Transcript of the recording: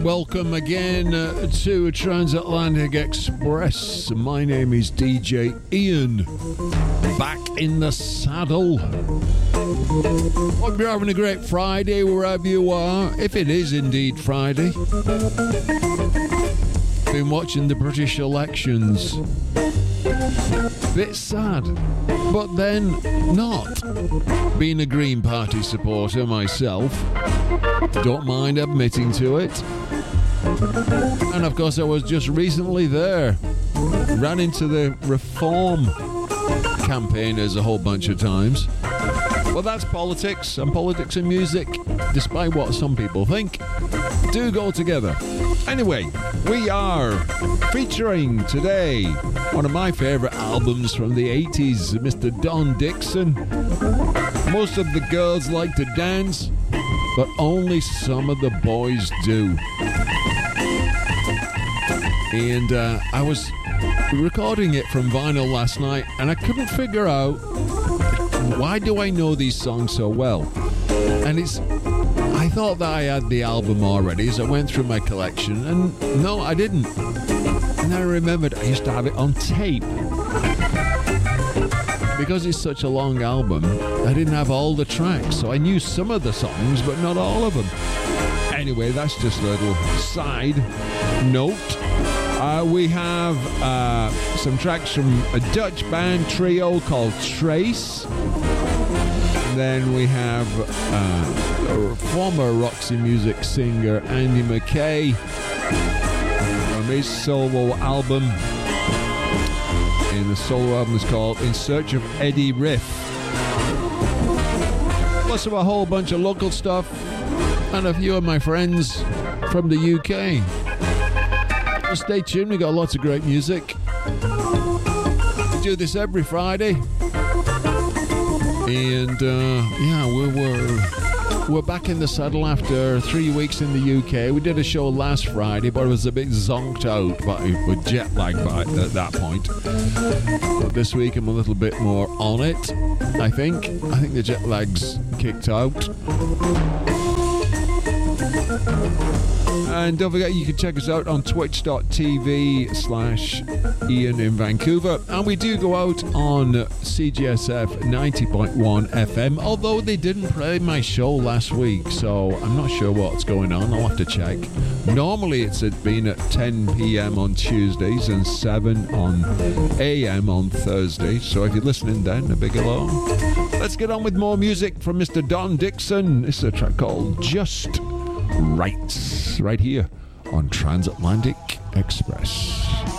Welcome again to Transatlantic Express. My name is DJ Ian. Back in the saddle. Hope you're having a great Friday wherever you are, if it is indeed Friday. Been watching the British elections. Bit sad, but then not. Being a Green Party supporter myself, don't mind admitting to it. And of course I was just recently there. Ran into the Reform campaigners a whole bunch of times. Well, that's politics, and politics and music, despite what some people think, do go together. Anyway, we are featuring today one of my favourite albums from the 80s, Mr. Don Dixon. Most of the girls like to dance, but only some of the boys do. And I was recording it from vinyl last night, and I couldn't figure out, why do I know these songs so well? And I thought that I had the album already as I went through my collection, and no, I didn't. And then I remembered I used to have it on tape. Because it's such a long album, I didn't have all the tracks, so I knew some of the songs, but not all of them. Anyway, that's just a little side note. We have some tracks from a Dutch band trio called Trace. And then we have former Roxy Music singer Andy Mackay from his solo album. And the solo album is called In Search of Eddie Riff. Plus a whole bunch of local stuff and a few of my friends from the UK. So stay tuned, we got lots of great music. We do this every Friday. And we're back in the saddle after 3 weeks in the UK. We did a show last Friday, but I was a bit zonked out with jet lag at that point. But this week I'm a little bit more on it, I think. I think the jet lag's kicked out. And don't forget, you can check us out on twitch.tv/Ian in Vancouver. And we do go out on CGSF 90.1 FM, although they didn't play my show last week, so I'm not sure what's going on. I'll have to check. Normally it's been at 10 p.m. on Tuesdays and 7 a.m. on Thursdays, so if you're listening then, a big hello. Let's get on with more music from Mr. Don Dixon. This is a track called Just Right here on Transatlantic Express.